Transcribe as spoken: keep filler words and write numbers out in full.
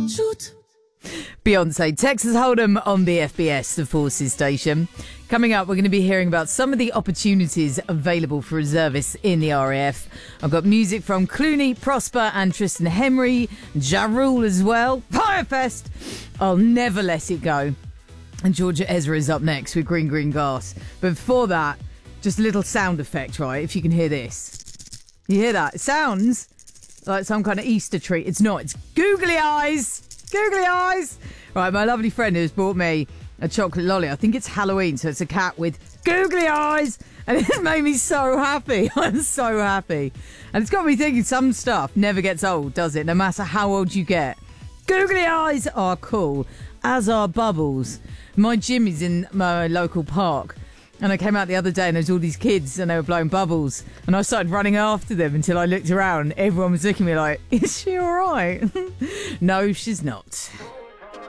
Shoot. Beyonce, Texas Hold'em on B F B S, the Forces station. Coming up, we're going to be hearing about some of the opportunities available for reservists in the R A F. I've got music from Clooney, Prosper and Tristan Henry, Ja Rule as well. Firefest! I'll never let it go. And Georgia Ezra is up next with Green Green Grass. But before that, just a little sound effect, right? If you can hear this. You hear that? It sounds like some kind of Easter treat. It's not. It's googly eyes. Googly eyes. Right, my lovely friend has brought me a chocolate lolly. I think it's Halloween, so it's a cat with googly eyes. And it made me so happy. I'm so happy. And it's got me thinking some stuff never gets old, does it? No matter how old you get. Googly eyes are cool, as are bubbles. My gym is in my local park. And I came out the other day and there was all these kids and they were blowing bubbles. And I started running after them until I looked around. Everyone was looking at me like, is she all right? No, she's not.